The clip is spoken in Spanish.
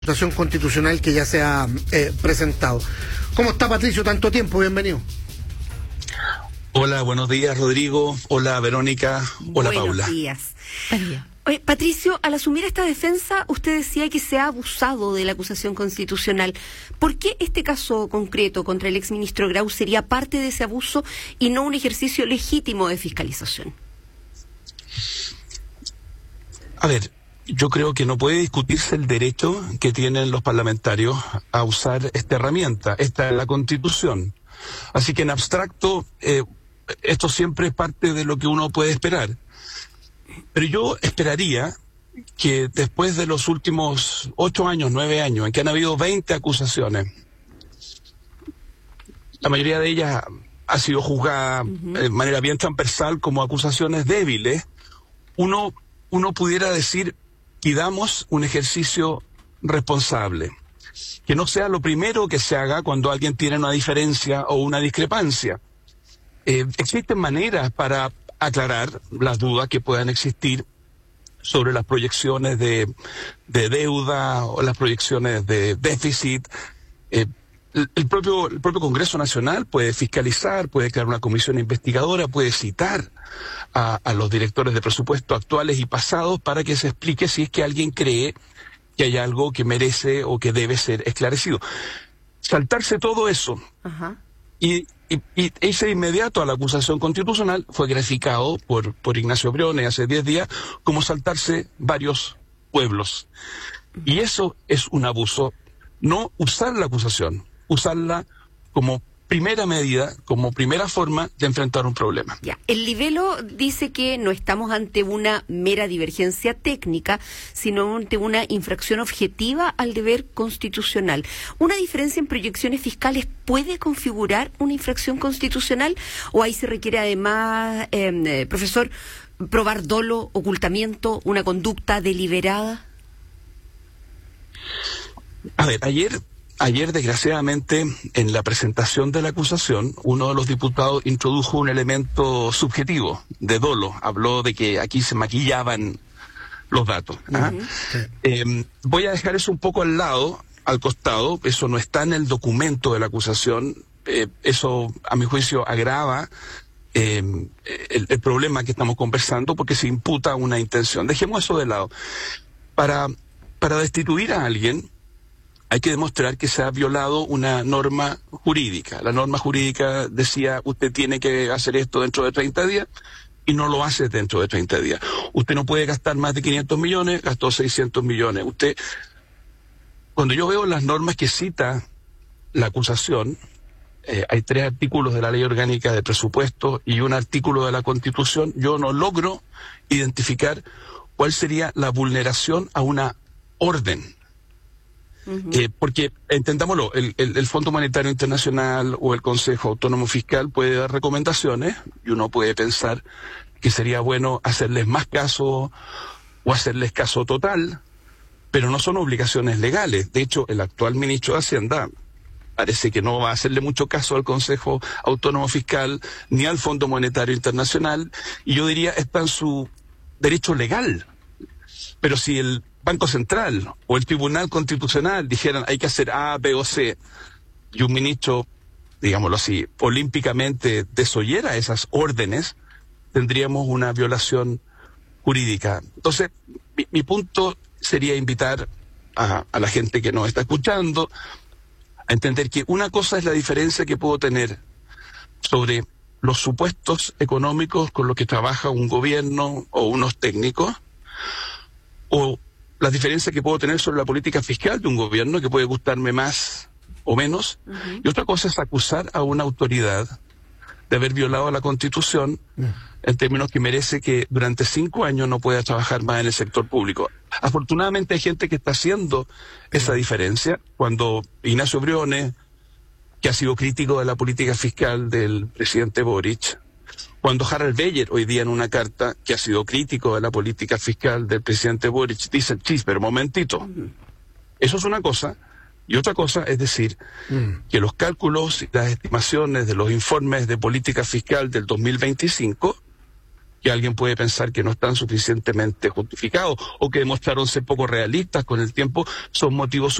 Consultación constitucional que ya se ha presentado. ¿Cómo está, Patricio? Tanto tiempo, bienvenido. Hola, buenos días, Rodrigo. Hola, Verónica. Hola, Paula. Buenos días. Oye, Patricio, al asumir esta defensa, usted decía que se ha abusado de la acusación constitucional. ¿Por qué este caso concreto contra el exministro Grau sería parte de ese abuso y no un ejercicio legítimo de fiscalización? A ver, yo creo que no puede discutirse el derecho que tienen los parlamentarios a usar esta herramienta. Esta es la Constitución. Así que en abstracto, esto siempre es parte de lo que uno puede esperar. Pero yo esperaría que después de los últimos 8 años, 9 años, en que han habido 20 acusaciones, la mayoría de ellas ha sido juzgada de manera bien transversal como acusaciones débiles, uno pudiera decir: pidamos un ejercicio responsable, que no sea lo primero que se haga cuando alguien tiene una diferencia o una discrepancia. Existen maneras para aclarar las dudas que puedan existir sobre las proyecciones de deuda o las proyecciones de déficit. El propio Congreso Nacional puede fiscalizar, puede crear una comisión investigadora, puede citar a los directores de presupuesto actuales y pasados para que se explique si es que alguien cree que hay algo que merece o que debe ser esclarecido. Saltarse todo eso y irse de inmediato a la acusación constitucional fue graficado por Ignacio Briones hace 10 días como saltarse varios pueblos. Y eso es un abuso. No usar la acusación, usarla como primera medida, como primera forma de enfrentar un problema. Ya, el libelo dice que no estamos ante una mera divergencia técnica, sino ante una infracción objetiva al deber constitucional. ¿Una diferencia en proyecciones fiscales puede configurar una infracción constitucional? ¿O ahí se requiere además, profesor, probar dolo, ocultamiento, una conducta deliberada? A ver, Ayer, desgraciadamente, en la presentación de la acusación, uno de los diputados introdujo un elemento subjetivo de dolo. Habló de que aquí se maquillaban los datos. Sí. Voy a dejar eso un poco al costado. Eso no está en el documento de la acusación. Eso, a mi juicio, agrava el problema que estamos conversando porque se imputa una intención. Dejemos eso de lado. Para destituir a alguien, hay que demostrar que se ha violado una norma jurídica. La norma jurídica decía: usted tiene que hacer esto dentro de 30 días, y no lo hace dentro de 30 días. Usted no puede gastar más de 500 millones, gastó 600 millones. Cuando yo veo las normas que cita la acusación, hay 3 artículos de la Ley Orgánica de Presupuesto y un artículo de la Constitución, yo no logro identificar cuál sería la vulneración a una orden. Porque, entendámoslo, el Fondo Monetario Internacional o el Consejo Autónomo Fiscal puede dar recomendaciones y uno puede pensar que sería bueno hacerles más caso o hacerles caso total, pero no son obligaciones legales. De hecho, el actual ministro de Hacienda parece que no va a hacerle mucho caso al Consejo Autónomo Fiscal ni al Fondo Monetario Internacional, y yo diría está en su derecho legal. Pero si el Banco Central o el Tribunal Constitucional dijeran hay que hacer A, B o C, y un ministro, digámoslo así, olímpicamente desoyera esas órdenes, tendríamos una violación jurídica. Entonces, mi punto sería invitar a la gente que nos está escuchando a entender que una cosa es la diferencia que puedo tener sobre los supuestos económicos con los que trabaja un gobierno o unos técnicos, o las diferencias que puedo tener sobre la política fiscal de un gobierno, que puede gustarme más o menos. Y otra cosa es acusar a una autoridad de haber violado la Constitución en términos que merece que durante 5 años no pueda trabajar más en el sector público. Afortunadamente hay gente que está haciendo esa diferencia. Cuando Ignacio Briones, que ha sido crítico de la política fiscal del presidente Boric, cuando Harald Beyer, hoy día en una carta, que ha sido crítico de la política fiscal del presidente Boric, dice: sí, pero momentito. Eso es una cosa. Y otra cosa es decir que los cálculos y las estimaciones de los informes de política fiscal del 2025 que alguien puede pensar que no están suficientemente justificados o que demostraron ser poco realistas con el tiempo, son motivos